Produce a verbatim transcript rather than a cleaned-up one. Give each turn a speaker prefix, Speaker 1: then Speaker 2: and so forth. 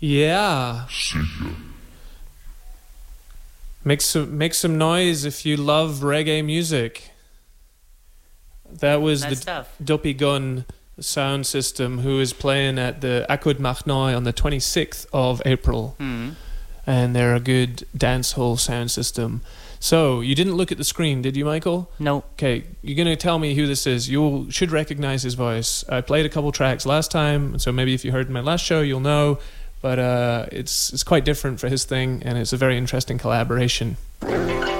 Speaker 1: Yeah. Make some make some noise if you love reggae music. That was
Speaker 2: Nice
Speaker 1: the
Speaker 2: stuff.
Speaker 1: Duppy Gun sound system, who is playing at the Akud Machnoi on the twenty-sixth of April.
Speaker 2: Mm.
Speaker 1: And they're a good dancehall sound system. So, you didn't look at the screen, did you, Michael?
Speaker 2: No.
Speaker 1: Okay, you're going to tell me who this is. You should recognize his voice. I played a couple tracks last time, so maybe if you heard my last show, you'll know. But uh, it's it's quite different for his thing, and it's a very interesting collaboration.